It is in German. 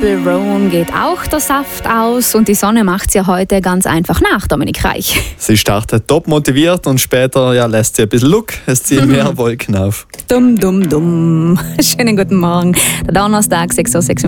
Purple Rain geht auch der Saft aus und die Sonne macht sie heute ganz einfach nach, Dominik Reich. Sie startet top motiviert und später lässt sie ein bisschen Look. Es ziehen mehr Wolken auf. Dumm, dumm, dumm. Schönen guten Morgen. Der Donnerstag, 6:06 Uhr.